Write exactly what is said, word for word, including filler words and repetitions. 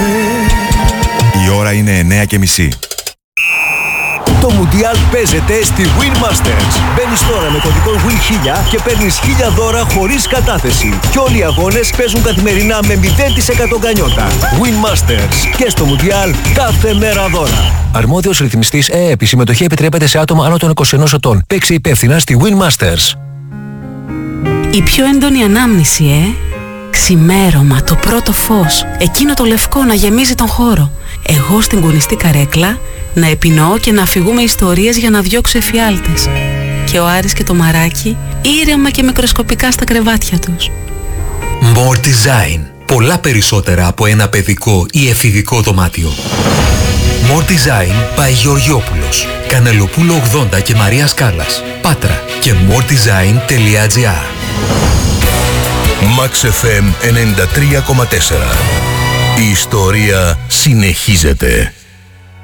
Η ώρα είναι εννιά και μισή. Το Μουντιάλ παίζεται στη Win Masters. Μπαίνεις τώρα με κωδικό Win χίλια και παίρνεις χίλια δώρα χωρίς κατάθεση. Και όλοι οι αγώνες παίζουν καθημερινά με μηδέν τοις εκατό γκανιότα. Win Masters. Και στο Μουντιάλ κάθε μέρα δώρα. Αρμόδιος ρυθμιστής ΕΕΠ. Η συμμετοχή επιτρέπεται σε άτομα άνω των είκοσι ενός ετών. Παίξε υπεύθυνα στη Win Masters. Η πιο έντονη ανάμνηση, ε! Ξημέρωμα, το πρώτο φως. Εκείνο το λευκό να γεμίζει τον χώρο. Εγώ στην κουνιστή καρέκλα να επινοώ και να αφηγούμε ιστορίες για να διώξω εφιάλτες. Και ο Άρης και το Μαράκι ήρεμα και μικροσκοπικά στα κρεβάτια τους. More Design. Πολλά περισσότερα από ένα παιδικό ή εφηβικό δωμάτιο. More Design by Γεωργιόπουλος, Κανελοπούλο ογδόντα και Μαρία Σκάλας, Πάτρα και moredesign τελεία gr. Max εφ εμ ενενήντα τρία κόμμα τέσσερα. Η ιστορία συνεχίζεται.